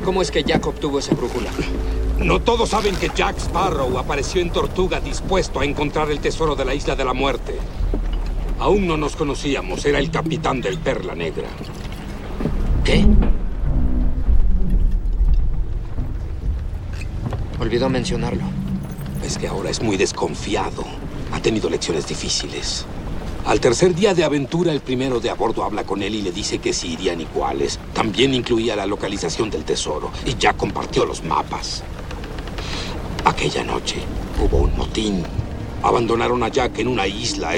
¿Cómo es que Jack obtuvo esa brújula? No todos saben que Jack Sparrow apareció en Tortuga dispuesto a encontrar el tesoro de la Isla de la Muerte. Aún no nos conocíamos. Era el capitán del Perla Negra. ¿Qué? Olvidó mencionarlo. Es que ahora es muy desconfiado. Ha tenido lecciones difíciles. Al tercer día de aventura, el primero de a bordo habla con él y le dice que sí irían iguales. También incluía la localización del tesoro. Y Jack compartió los mapas. Aquella noche hubo un motín. Abandonaron a Jack en una isla